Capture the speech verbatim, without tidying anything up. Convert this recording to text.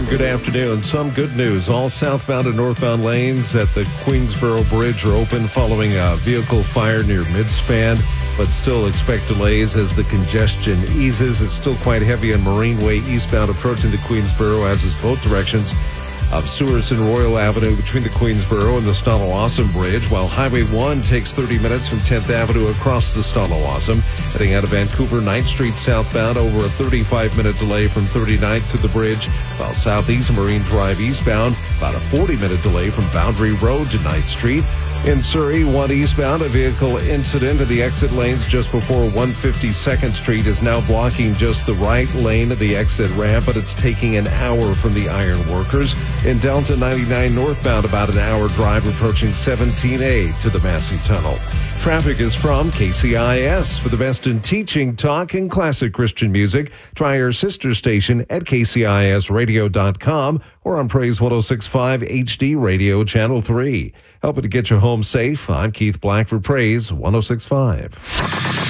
and good afternoon. Some good news. All southbound and northbound lanes at the Queensboro Bridge are open following a vehicle fire near Midspan, but still expect delays as the congestion eases. It's still quite heavy on Marine Way eastbound approaching the Queensboro, as is both directions of Stewart's and Royal Avenue between the Queensboro and the Stonnawasam Bridge, while Highway one takes thirty minutes from tenth Avenue across the Stonnawasam. Heading out of Vancouver, ninth Street southbound, over a thirty-five minute delay from thirty-ninth to the bridge, while southeast Marine Drive eastbound, about a forty minute delay from Boundary Road to ninth Street. In Surrey, one eastbound, a vehicle incident in the exit lanes just before one hundred fifty-second Street is now blocking just the right lane of the exit ramp, but it's taking an hour from the iron workers. In Delta, ninety-nine northbound, about an hour drive approaching seventeen A to the Massey Tunnel. Traffic is from K C I S. For the best in teaching, talk, and classic Christian music, try our sister station at K C I S radio dot com or on Praise one oh six point five H D Radio Channel three. Helping to get you home safe, I'm Keith Black for Praise one oh six point five.